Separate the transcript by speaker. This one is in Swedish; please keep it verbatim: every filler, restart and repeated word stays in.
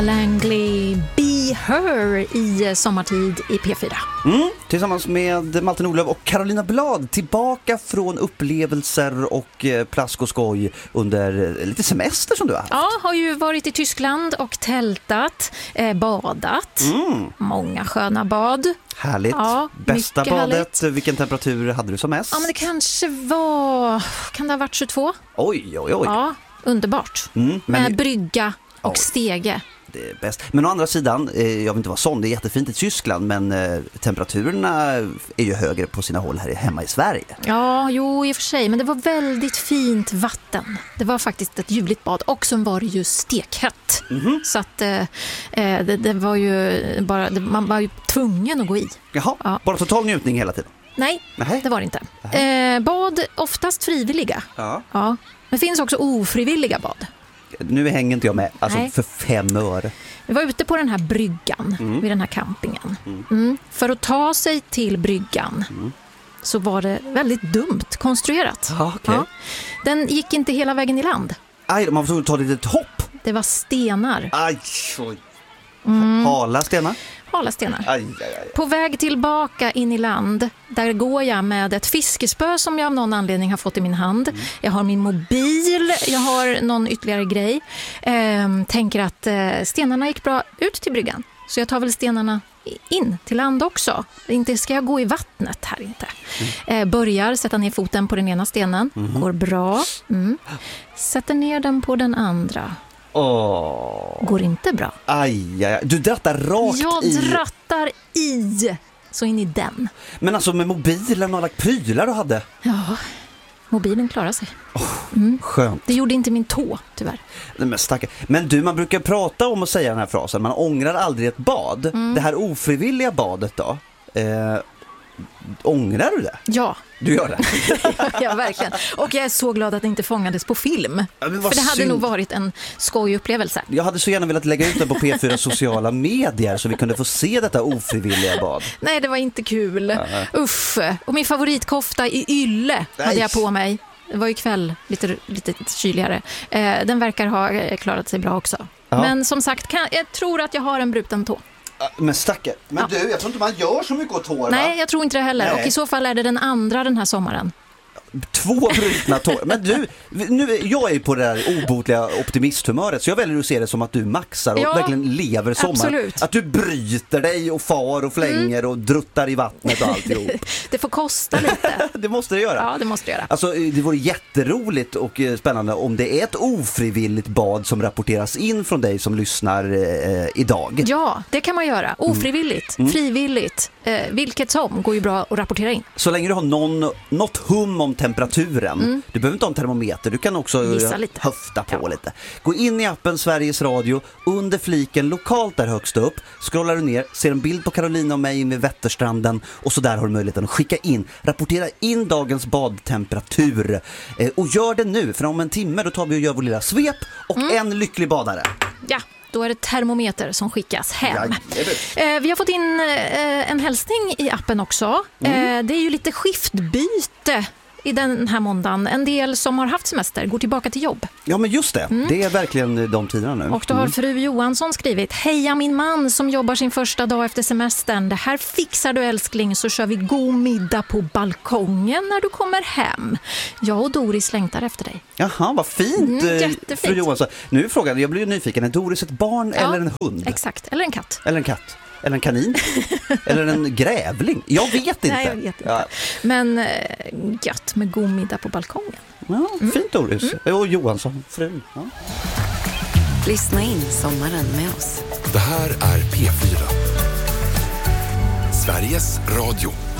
Speaker 1: Langley, Be Her i Sommartid i P fyra.
Speaker 2: Mm, tillsammans med Malte Nordlöf och Carolina Blad, tillbaka från upplevelser och eh, plask och skoj under eh, lite semester som du har haft.
Speaker 1: Ja, har ju varit i Tyskland och tältat, eh, badat. Mm. Många sköna bad.
Speaker 2: Härligt. Ja, bästa badet, härligt. Vilken temperatur hade du som mest?
Speaker 1: Ja, men det kanske var, kan det ha varit tjugotvå?
Speaker 2: Oj, oj, oj.
Speaker 1: Ja, underbart. Mm, men... Med brygga och oj. Stege.
Speaker 2: Det är bäst. Men å andra sidan, eh, jag vill inte vara sån, det är jättefint i Tyskland, men eh, temperaturerna är ju högre på sina håll här hemma i Sverige.
Speaker 1: Ja, jo i och för sig, men det var väldigt fint vatten. Det var faktiskt ett ljuvligt bad och som var ju stekhett. Mm-hmm. Så att eh, det, det var ju bara, det, man var ju tvungen att gå i.
Speaker 2: Jaha, ja. Bara total njutning hela tiden?
Speaker 1: Nej, Nej. det var det inte. Eh, bad oftast frivilliga. Ja. Ja. Men det finns också ofrivilliga bad.
Speaker 2: Nu hänger inte jag med, alltså Nej. för fem öre.
Speaker 1: Vi var ute på den här bryggan, mm. vid den här campingen. Mm. Mm. För att ta sig till bryggan mm. så var det väldigt dumt konstruerat.
Speaker 2: Ah, okay. Ja.
Speaker 1: Den gick inte hela vägen i land.
Speaker 2: Aj, man får ta ett litet hopp.
Speaker 1: Det var stenar.
Speaker 2: Aj, oj. Mm. Hala stenar?
Speaker 1: Hala stenar.
Speaker 2: Aj, aj, aj.
Speaker 1: På väg tillbaka in i land, där går jag med ett fiskespö som jag av någon anledning har fått i min hand. Mm. Jag har min mobil, jag har någon ytterligare grej. Ehm, tänker att eh, stenarna gick bra ut till bryggan. Så jag tar väl stenarna in till land också. Inte ska jag gå i vattnet här inte. Mm. Eh, börjar sätta ner foten på den ena stenen. Mm. Går bra. Mm. Sätter ner den på den andra. Oh. Går inte bra.
Speaker 2: Aj, aj, aj. Du drattar rakt
Speaker 1: jag
Speaker 2: i.
Speaker 1: Jag drattar i. Så in i den.
Speaker 2: Men alltså med mobilen och alla prylar du hade.
Speaker 1: Ja, mobilen klarar sig.
Speaker 2: Oh, mm. Skönt.
Speaker 1: Det gjorde inte min tå, tyvärr.
Speaker 2: Men, stackar. Men du, man brukar prata om att säga den här frasen. Man ångrar aldrig ett bad. Mm. Det här ofrivilliga badet då. Eh, ångrar du det?
Speaker 1: Ja.
Speaker 2: Du gör det?
Speaker 1: Ja, verkligen. Och jag är så glad att det inte fångades på film. Ja, för det hade synd. nog varit en skojupplevelse.
Speaker 2: Jag hade så gärna velat lägga ut det på P fyra sociala medier så vi kunde få se detta ofrivilliga bad.
Speaker 1: Nej, det var inte kul. Ja. Uff. Och min favoritkofta i ylle Nej. hade jag på mig. Det var ju kväll, lite, lite kyligare. Eh, den verkar ha klarat sig bra också. Ja. Men som sagt, kan, jag tror att jag har en bruten tå.
Speaker 2: Men stackare. Men ja. du, jag tror inte man gör så mycket åt tår, va?
Speaker 1: Nej, jag tror inte det heller. Nej. Och i så fall är det den andra den här sommaren.
Speaker 2: Två brutna tår. Men du, nu, jag är ju på det där obotliga optimisthumöret, så jag väljer att se det som att du maxar och ja, verkligen lever sommar.
Speaker 1: Absolut.
Speaker 2: Att du bryter dig och far och flänger mm. och druttar i vattnet och alltihop.
Speaker 1: Det får kosta lite.
Speaker 2: Det måste det göra.
Speaker 1: Ja, det måste det göra.
Speaker 2: Alltså, det vore jätteroligt och spännande om det är ett ofrivilligt bad som rapporteras in från dig som lyssnar eh, idag.
Speaker 1: Ja, det kan man göra. Ofrivilligt, mm. frivilligt, eh, vilket som går ju bra att rapportera in.
Speaker 2: Så länge du har någon, något hum om temperaturen. Mm. Du behöver inte ha en termometer, du kan också höfta på ja. lite. Gå in i appen Sveriges Radio, under fliken lokalt där högst upp, scrollar du ner, ser en bild på Carolina och mig vid Vätterstranden och så där har du möjligheten att skicka in, rapportera in dagens badtemperatur. Eh, och gör det nu, för om en timme då tar vi och gör vår lilla svep och mm. en lycklig badare.
Speaker 1: Ja. Då är det termometer som skickas hem. Ja, eh, vi har fått in eh, en hälsning i appen också. Mm. Eh, det är ju lite skiftbyte i den här måndagen. En del som har haft semester går tillbaka till jobb.
Speaker 2: Ja, men just det. Mm. Det är verkligen de tiderna nu.
Speaker 1: Och då har fru Johansson skrivit: Heja min man som jobbar sin första dag efter semestern. Det här fixar du älskling, så kör vi god middag på balkongen när du kommer hem. Jag och Doris längtar efter dig.
Speaker 2: Jaha, vad fint. Mm, jättefint. Fru Johansson. Nu är frågan, jag blir nyfiken. Är Doris ett barn ja, eller en hund?
Speaker 1: Exakt, eller en katt.
Speaker 2: Eller en katt. Eller en kanin? Eller en grävling? Jag vet inte.
Speaker 1: Nej, jag vet inte. Ja. Men äh, gött med god middag på balkongen.
Speaker 2: Ja, mm. fint Doris. Mm. Och Johansson, frun. Ja.
Speaker 3: Lyssna in sommaren med oss.
Speaker 4: Det här är P fyra. Sveriges Radio.